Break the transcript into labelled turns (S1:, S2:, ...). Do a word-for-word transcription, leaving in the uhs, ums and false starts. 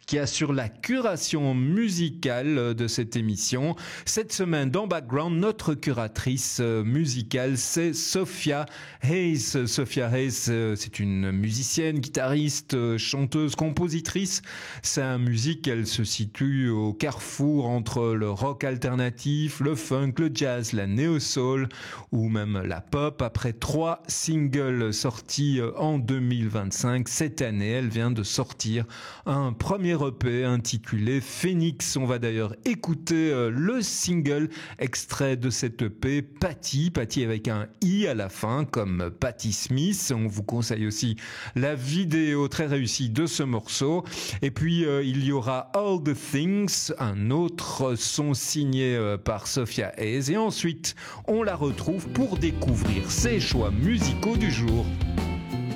S1: qui assure la curation musicale de cette émission. Cette semaine, dans Background, notre curatrice musicale, c'est Sophia Hayes. Sophia Hayes, c'est une musicienne, guitariste, chanteuse, compositrice. Sa musique, elle se situe au carrefour entre le rock alternatif, le funk, le jazz, la néo-soul ou même la pop. Après trois singles sortis en deux mille vingt-cinq, cette année, elle vient de sortir un premier E P intitulé Phoenix. On va d'ailleurs écouter le single extrait de cet E P, Patty, Patty avec un i à la fin, comme Patti Smith. On vous conseille aussi la vidéo très réussie de ce morceau. Et puis euh, il y aura All the Things, un autre son signé euh, par Sophia Hayes. Et ensuite, on la retrouve pour découvrir ses choix musicaux du jour.